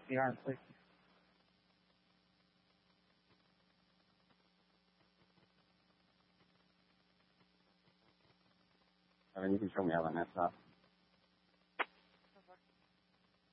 CPR, please. You can show me how that messed up.